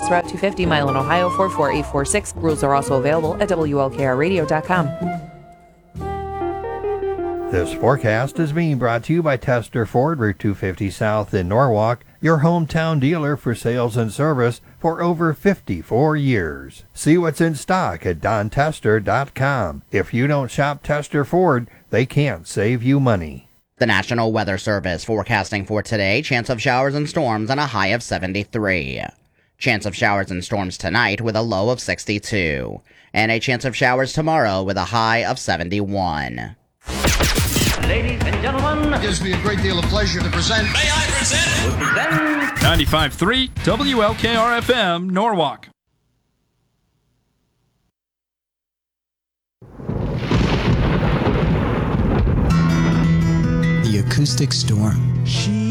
West Route 250, Milan, Ohio 44846. Rules are also available at WLKRradio.com. This forecast is being brought to you by Tester Ford, Route 250 South in Norwalk, your hometown dealer for sales and service for over 54 years. See what's in stock at DonTester.com. If you don't shop Tester Ford, they can't save you money. The National Weather Service forecasting for today, chance of showers and storms and a high of 73. Chance of showers and storms tonight with a low of 62. And a chance of showers tomorrow with a high of 71. Ladies and gentlemen, it gives me a great deal of pleasure to present. May I present? 95.3 WLKR-FM, Norwalk. The Acoustic Storm.